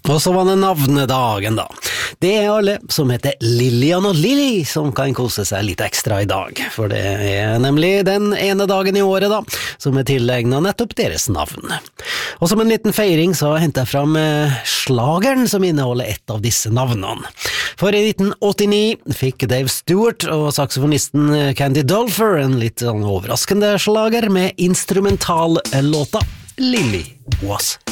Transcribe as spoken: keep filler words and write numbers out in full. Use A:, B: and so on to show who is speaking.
A: Og så var det navnedagen da. Det er alle som heter Lillian og Lilly som kan kose seg litt ekstra i dag, for det er nemlig den ene dagen i året da, som er tillegnet nettopp deres navn. Og som en liten feiring så hentet jeg fram slageren som inneholder ett av disse navnene. For i nitten åttini fikk Dave Stewart og saksofonisten Candy Dulfer en litt overraskende slager med instrumentallåta Lily Was